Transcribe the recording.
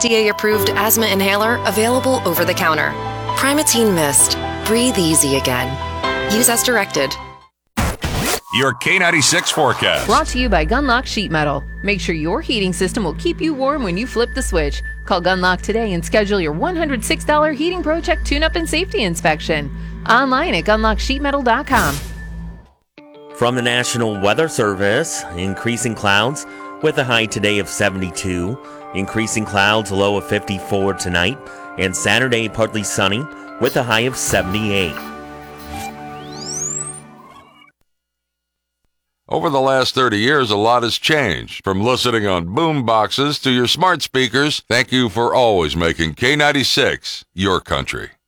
FDA-approved asthma inhaler available over the counter. Primatene Mist. Breathe easy again. Use as directed. Your K96 forecast. Brought to you by Gunlock Sheet Metal. Make sure your heating system will keep you warm when you flip the switch. Call Gunlock today and schedule your $106 Heating Pro Check tune-up and safety inspection. Online at gunlocksheetmetal.com. From the National Weather Service, increasing clouds with a high today of 72. Increasing clouds, a low of 54 tonight. And Saturday, partly sunny with a high of 78. Over the last 30 years, a lot has changed. From listening on boom boxes to your smart speakers, thank you for always making K96 your country.